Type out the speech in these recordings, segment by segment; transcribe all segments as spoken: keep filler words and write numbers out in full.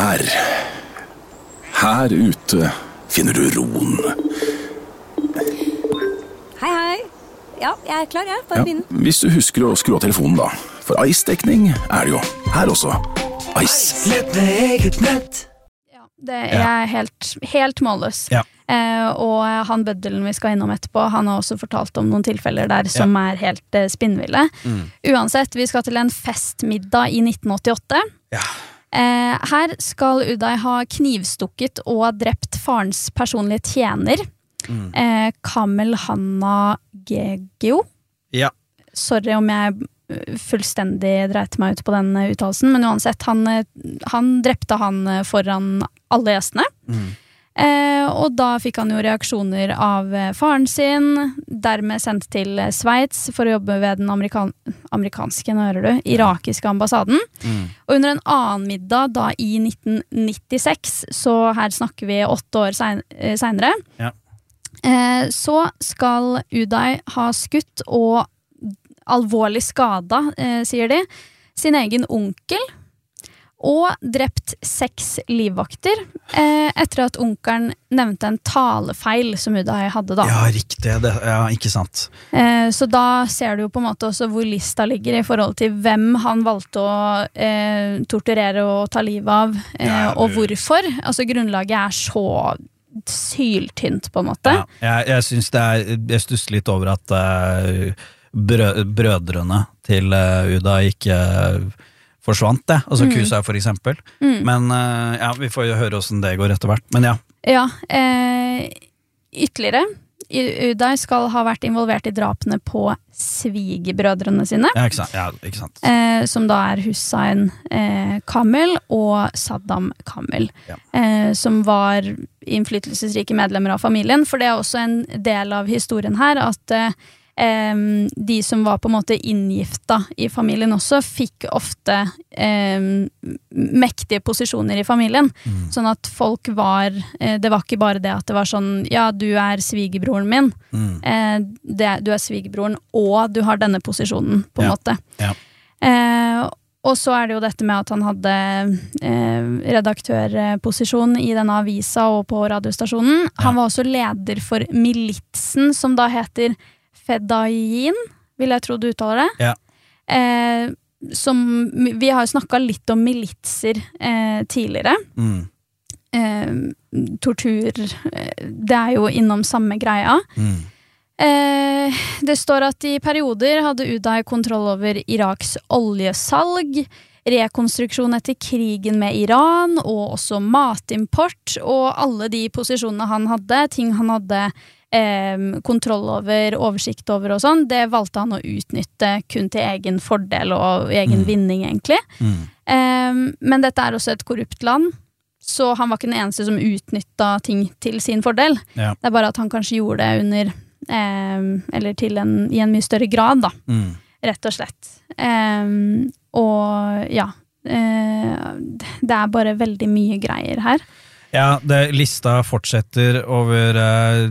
Her, her ute finner du roen. Hei, hei. Ja, jeg er klar, jeg. Bare begynn. Ja, hvis du husker å skru av telefonen da. For Ice-dekning er det jo. Her også. Ice. Nett med eget nett. Ja, det er helt, helt målløs. Ja. Eh, og han bøddelen vi skal innom etterpå, han har også fortalt om noen tilfeller der som Ja. er helt eh, spinnville. Mm. Uansett, vi skal til en festmiddag i nitten åttiåtte. Ja. Eh, her skal Uday ha knivstukket og drept farens personlige tjener, Mm. eh, Kamel Hanna Gegio. Ja. Sorry om jeg eh, fullstendig dreit meg ut på den eh, uttalelsen, men uansett, han, eh, han drepte han eh, foran alle gjestene. Mm. Eh, og da fikk han jo reaksjoner av eh, faren sin, dermed sendt til eh, Sveits for å jobbe ved den amerikan amerikanske, nå hører du, irakiske ambassaden. Mm. Og under en annen middag da i nitten nittiseks, så her snakker vi åtte år sen eh, senere, Ja. eh, så skal Uday ha skutt og alvorlig skada, eh, sier de, sin egen onkel, og drept seks livvakter, eh, etter at onkelen nevnte en talefeil som Uday hadde da. Ja, riktig. Det, ja, ikke sant. Eh, så da ser du jo på en måte også hvor lista ligger i forhold til hvem han valgte å eh, torturere og ta livet av, eh, Ja, og du- hvorfor. Altså grunnlaget er så syltynt på en måte. Ja, jeg, jeg synes det er Jeg stusser litt over at uh, brø, brødrene til uh, Uda ikke uh, forsvant det, altså Mm. Kusa for eksempel. Mm. Men uh, ja, vi får jo høre hvordan det går etter hvert. Men ja. Ja, eh, ytterligere. I- Uday skal ha vært involvert i drapene på svigerbrødrene sine, Ja, ikke sant. Ja, ikke sant. eh, som da er Hussein eh, Kamel og Saddam Kamel, Ja. eh, som var innflytelsesrike medlemmer av familien. For det er også en del av historien her, at eh, em, de som var på en måte inngifta i familien også, fikk ofte em, mektige posisjoner i familien. Mm. Sånn at folk var eh, Det var ikke bare det at det var sånn, ja, du er svigerbroren min, Mm. eh, det, du er svigerbroren, og du har denne posisjonen, på en Ja, måte. ja. Eh, og så er det jo dette med at han hadde eh, redaktørposisjon i denne avisa og på radiostasjonen. Han var også leder for militsen, som da heter Fedayin, vil jeg tro du uttaler det. Ja. Eh, som, vi har jo snakket litt om militser eh, tidligere. Mm. Eh, tortur, eh, det er jo innom samme greia. Mm. Eh, det står at i perioder hadde Uday kontroll over Iraks oljesalg, rekonstruksjon etter krigen med Iran, og også matimport, og alle de posisjonene han hadde, ting han hadde eh, kontroll over, oversikt over og sånn, det valgte han å utnytte kun til egen fordel og egen Mm. vinning, egentlig. Mm. Eh, men dette er også et korrupt land, så han var ikke den eneste som utnyttet ting til sin fordel. Ja. Det er bare at han kanskje gjorde det under eh, eller til en, i en mye større grad, da, Mm. rett og slett. Eh, og ja, eh, det er bare veldig mye greier her. Ja, det, lista fortsetter over uh,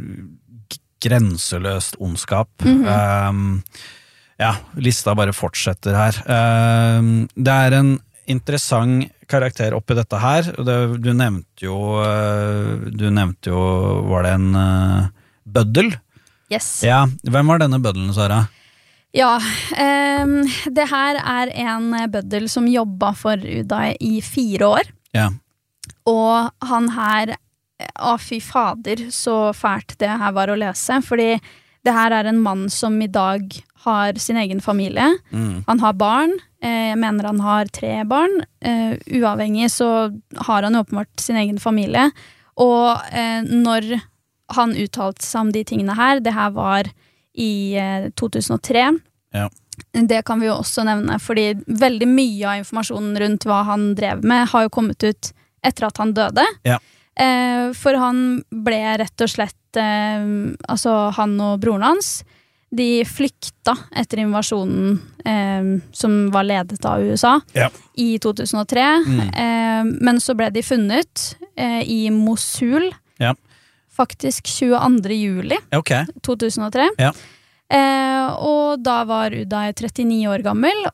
grenseløst ondskap. Mhm. um, ja, lista bare fortsetter her. Um, det er en interessant karakter oppi dette her. og Det, du nevnte jo uh, Du nevnte jo Var det en uh, bøddel? Yes. Ja, hvem var denne bøddelen, Sara? Ja, ehm, det her er en bøddel som jobbet for Uday i fire år. Ja. Og han her, å fy fader, så fælt det her var å lese, fordi det her er en mann som i dag har sin egen familie. Mm. Han har barn, eh, jeg mener han har tre barn. Eh, uavhengig så har han åpenbart sin egen familie. Og eh, når han uttalte seg om de tingene her, det her var i eh, to tusen og tre. Ja. Det kan vi jo også nevne, fordi veldig mye av informasjonen rundt hva han drev med har jo kommet ut etter at han døde. Ja. Eh, for han ble rett og slett eh, altså han og broren hans, de flykta etter invasjonen eh, som var ledet av U S A Ja. i to tusen og tre. Mm. Eh, men så ble de funnet eh, i Mosul, Ja. faktisk tjueandre juli Ok. to tusen og tre. Ja. Eh, og da var Uday trettini år gammel,